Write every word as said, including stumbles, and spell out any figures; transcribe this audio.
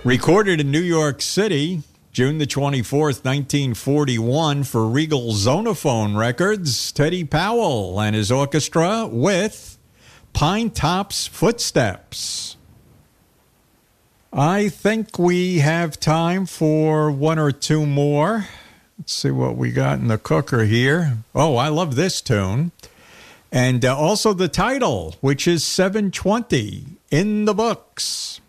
Recorded in New York City, June the twenty-fourth, nineteen forty-one, for Regal Zonophone Records, Teddy Powell and his orchestra with Pine Top's Footsteps. I think we have time for one or two more. Let's see what we got in the cooker here. Oh, I love this tune. And uh, also the title, which is seven twenty, in the books.